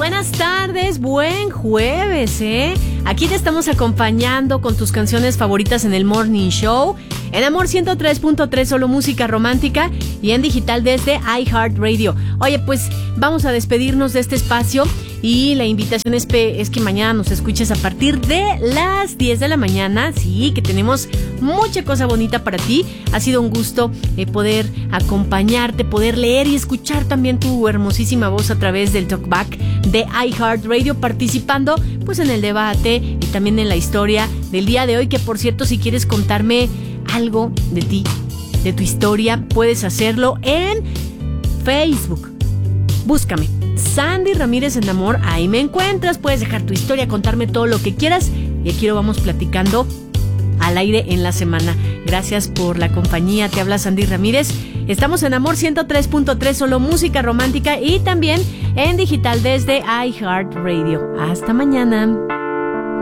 Buenas tardes, buen jueves, Aquí te estamos acompañando con tus canciones favoritas en el Morning Show, en Amor 103.3, solo música romántica, y en digital desde iHeartRadio. Oye, pues vamos a despedirnos de este espacio y la invitación es que mañana nos escuches a partir de las 10 de la mañana. Sí, que tenemos mucha cosa bonita para ti. Ha sido un gusto poder acompañarte, poder leer y escuchar también tu hermosísima voz a través del Talkback de iHeartRadio, participando pues en el debate y también en la historia del día de hoy, que por cierto, si quieres contarme algo de ti, de tu historia, puedes hacerlo en Facebook. Búscame Sandy Ramírez en Amor, ahí me encuentras, puedes dejar tu historia, contarme todo lo que quieras y aquí lo vamos platicando al aire en la semana. Gracias por la compañía, te habla Sandy Ramírez. Estamos en Amor 103.3, solo música romántica, y también en digital desde iHeartRadio. Hasta mañana.